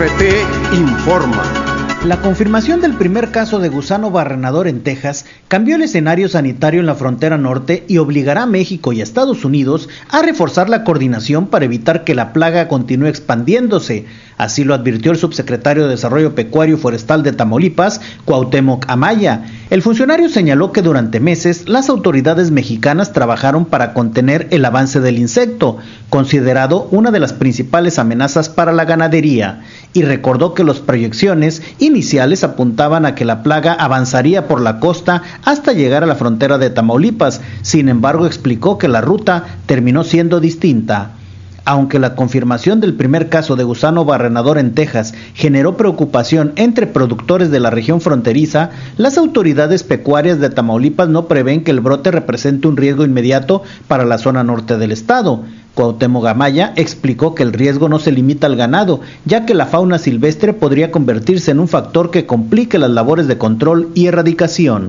ORT informa. La confirmación del primer caso de gusano barrenador en Texas cambió el escenario sanitario en la frontera norte y obligará a México y a Estados Unidos a reforzar la coordinación para evitar que la plaga continúe expandiéndose. Así lo advirtió el subsecretario de Desarrollo Pecuario y Forestal de Tamaulipas, Cuauhtémoc Amaya. El funcionario señaló que durante meses las autoridades mexicanas trabajaron para contener el avance del insecto, considerado una de las principales amenazas para la ganadería, y recordó que las proyecciones iniciales apuntaban a que la plaga avanzaría por la costa hasta llegar a la frontera de Tamaulipas. Sin embargo, explicó que la ruta terminó siendo distinta. Aunque la confirmación del primer caso de gusano barrenador en Texas generó preocupación entre productores de la región fronteriza, las autoridades pecuarias de Tamaulipas no prevén que el brote represente un riesgo inmediato para la zona norte del estado. Cuauhtémoc Amaya explicó que el riesgo no se limita al ganado, ya que la fauna silvestre podría convertirse en un factor que complique las labores de control y erradicación.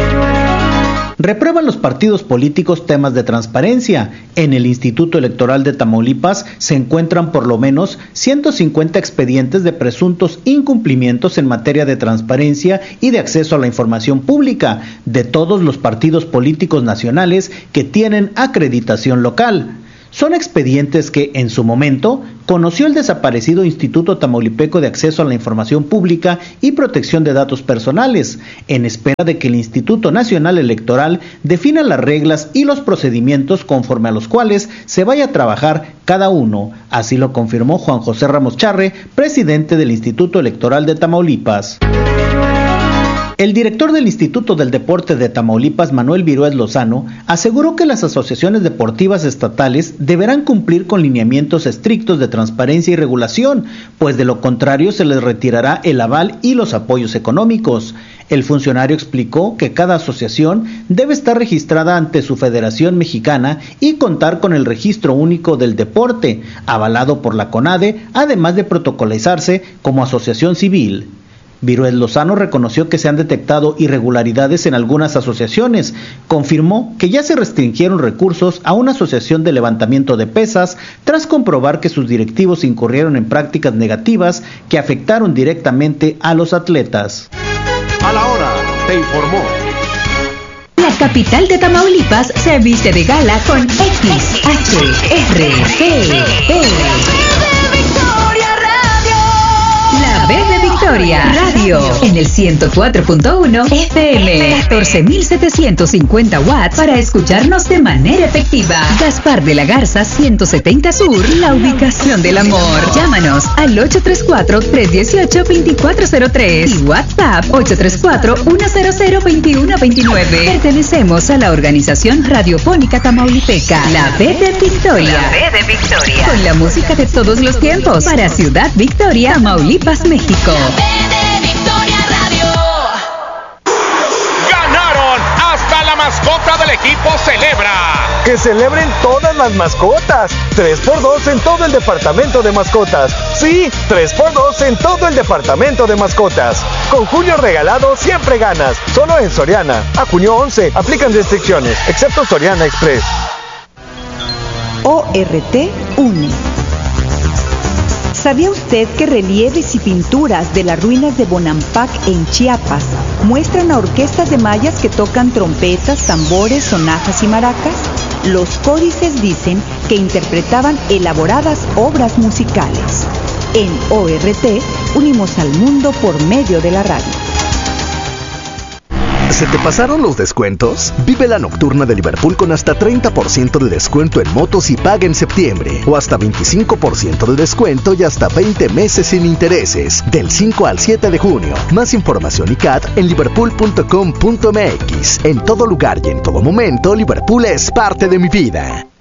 Reprueban los partidos políticos temas de transparencia. En el Instituto Electoral de Tamaulipas se encuentran por lo menos 150 expedientes de presuntos incumplimientos en materia de transparencia y de acceso a la información pública de todos los partidos políticos nacionales que tienen acreditación local. Son expedientes que, en su momento, conoció el desaparecido Instituto Tamaulipeco de Acceso a la Información Pública y Protección de Datos Personales, en espera de que el Instituto Nacional Electoral defina las reglas y los procedimientos conforme a los cuales se vaya a trabajar cada uno. Así lo confirmó Juan José Ramos Charre, presidente del Instituto Electoral de Tamaulipas. El director del Instituto del Deporte de Tamaulipas, Manuel Virués Lozano, aseguró que las asociaciones deportivas estatales deberán cumplir con lineamientos estrictos de transparencia y regulación, pues de lo contrario se les retirará el aval y los apoyos económicos. El funcionario explicó que cada asociación debe estar registrada ante su Federación Mexicana y contar con el Registro Único del Deporte, avalado por la CONADE, además de protocolizarse como asociación civil. Virués Lozano reconoció que se han detectado irregularidades en algunas asociaciones. Confirmó que ya se restringieron recursos a una asociación de levantamiento de pesas tras comprobar que sus directivos incurrieron en prácticas negativas que afectaron directamente a los atletas. A la hora, te informó. La capital de Tamaulipas se viste de gala con XHRTP. La B de Victoria Radio en el 104.1 FM, 14.750 watts para escucharnos de manera efectiva. Gaspar de la Garza 170 Sur, la ubicación del amor. Llámanos al 834-318-2403 y WhatsApp 834-100-2129. Pertenecemos a la organización radiofónica tamaulipeca, La B de Victoria. La B de Victoria. Con la música de todos los tiempos para Ciudad Victoria, Tamaulipas, México. ¡Ganaron! ¡Hasta la mascota del equipo celebra! ¡Que celebren todas las mascotas! 3x2 en todo el departamento de mascotas. Sí, 3x2 en todo el departamento de mascotas. Con junio regalado siempre ganas. Solo en Soriana. A junio 11 aplican restricciones, excepto Soriana Express. ORT une. ¿Sabía usted que relieves y pinturas de las ruinas de Bonampak en Chiapas muestran a orquestas de mayas que tocan trompetas, tambores, sonajas y maracas? Los códices dicen que interpretaban elaboradas obras musicales. En ORT unimos al mundo por medio de la radio. ¿Se te pasaron los descuentos? Vive la nocturna de Liverpool con hasta 30% de descuento en motos y paga en septiembre. O hasta 25% de descuento y hasta 20 meses sin intereses. Del 5 al 7 de junio. Más información y CAT en liverpool.com.mx. En todo lugar y en todo momento, Liverpool es parte de mi vida.